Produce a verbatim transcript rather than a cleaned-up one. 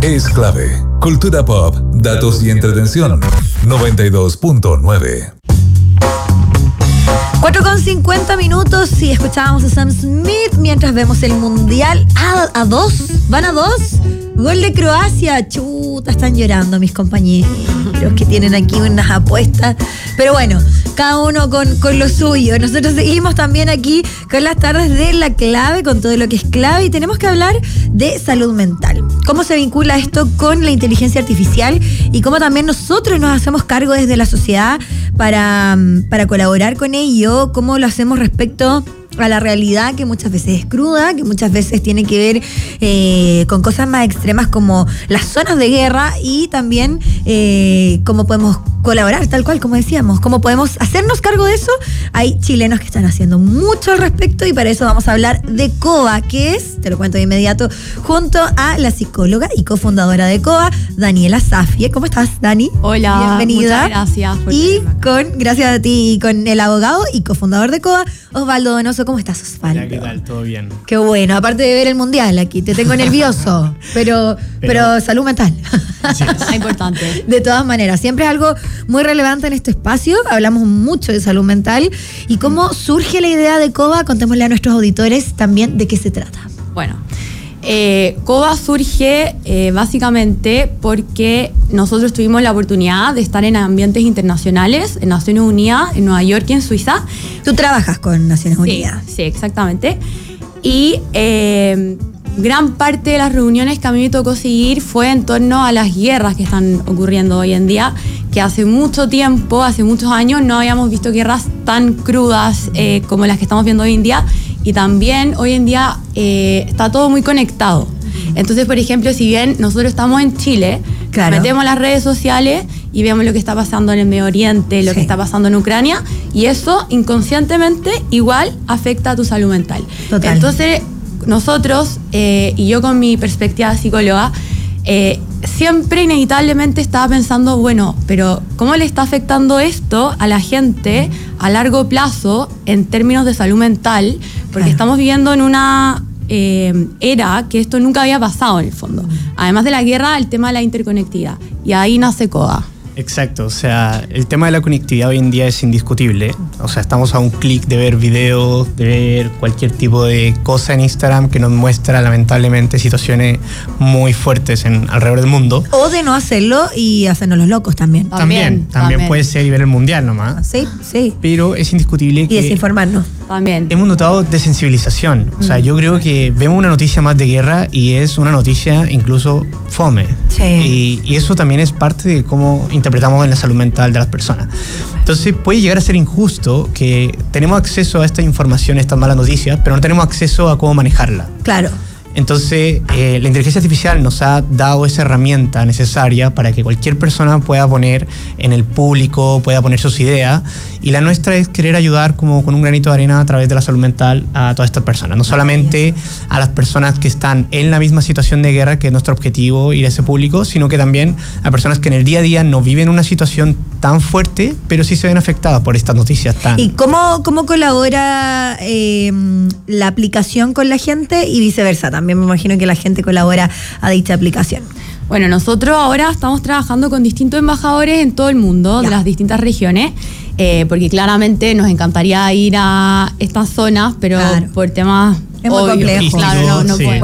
es clave. Cultura pop, datos y entretención. noventa y dos punto nueve. cuatro con cincuenta minutos y escuchábamos a Sam Smith mientras vemos el Mundial. Ah, ¿a dos? ¿Van a dos? Gol de Croacia. Chuta, están llorando mis compañeros que tienen aquí unas apuestas. Pero bueno, cada uno con, con lo suyo. Nosotros seguimos también aquí con las tardes de La Clave, con todo lo que es clave. Y tenemos que hablar de salud mental. Cómo se vincula esto con la inteligencia artificial y cómo también nosotros nos hacemos cargo desde la sociedad para, para colaborar con ello. Cómo lo hacemos respecto a la realidad, que muchas veces es cruda, que muchas veces tiene que ver eh, con cosas más extremas como las zonas de guerra, y también eh, cómo podemos colaborar, tal cual como decíamos, cómo podemos hacernos cargo de eso. Hay chilenos que están haciendo mucho al respecto, y para eso vamos a hablar de COBA, que es, te lo cuento de inmediato, junto a la psicóloga y cofundadora de COBA, Daniela Safie. ¿Cómo estás, Dani? Hola, bienvenida. Muchas gracias por Y con, gracias a ti, y con el abogado y cofundador de COBA, Osvaldo Donoso. ¿Cómo estás, Osvaldo? Hola, ¿qué tal? ¿Todo bien? Qué bueno, aparte de ver el Mundial aquí, te tengo nervioso, pero, pero, pero salud mental. Sí, es importante. De todas maneras, siempre es algo muy relevante en este espacio. Hablamos mucho de salud mental. ¿Y cómo surge la idea de COBA? Contémosle a nuestros auditores también de qué se trata. Bueno, eh, COBA surge eh, básicamente porque nosotros tuvimos la oportunidad de estar en ambientes internacionales, en Naciones Unidas, en Nueva York y en Suiza. Tú trabajas con Naciones Sí, Unidas. sí, exactamente. Y eh, gran parte de las reuniones que a mí me tocó seguir fue en torno a las guerras que están ocurriendo hoy en día, que hace mucho tiempo, hace muchos años, no habíamos visto guerras tan crudas eh, como las que estamos viendo hoy en día. Y también hoy en día eh, está todo muy conectado. Entonces, por ejemplo, si bien nosotros estamos en Chile, claro, metemos las redes sociales y vemos lo que está pasando en el Medio Oriente, lo sí. que está pasando en Ucrania, y eso inconscientemente igual afecta a tu salud mental. Total. Entonces, nosotros, eh, y yo con mi perspectiva de psicóloga, eh, siempre inevitablemente estaba pensando, bueno, pero ¿cómo le está afectando esto a la gente a largo plazo en términos de salud mental? Porque claro, estamos viviendo en una eh, era que esto nunca había pasado en el fondo. Además de la guerra, el tema de la interconectividad. Y ahí nace COBA. Exacto, o sea, el tema de la conectividad hoy en día es indiscutible. O sea, estamos a un clic de ver videos, de ver cualquier tipo de cosa en Instagram que nos muestra lamentablemente situaciones muy fuertes en, alrededor del mundo. O de no hacerlo y hacernos los locos también. También, también, también puede ser y ver el mundial nomás. Sí, sí. Pero es indiscutible Y que desinformarnos. También. hemos notado desensibilización. O sea, yo creo que vemos una noticia más de guerra y es una noticia incluso fome. Sí. Y, y eso también es parte de cómo interpretamos en la salud mental de las personas. Entonces puede llegar a ser injusto que tenemos acceso a esta información, estas malas noticias, pero no tenemos acceso a cómo manejarla. Claro. Entonces, eh, la inteligencia artificial nos ha dado esa herramienta necesaria para que cualquier persona pueda poner en el público, pueda poner sus ideas, y la nuestra es querer ayudar como con un granito de arena a través de la salud mental a todas estas personas, no solamente a las personas que están en la misma situación de guerra, que es nuestro objetivo ir a ese público, sino que también a personas que en el día a día no viven una situación tan fuerte, pero sí se ven afectadas por estas noticias tan... ¿Y cómo, cómo colabora eh, la aplicación con la gente y viceversa? También me imagino que la gente colabora a dicha aplicación. Bueno, nosotros ahora estamos trabajando con distintos embajadores en todo el mundo, ya, de las distintas regiones, eh, porque claramente nos encantaría ir a estas zonas, pero claro, por temas es muy obvios, complejo. Claro, no, no sí. podemos.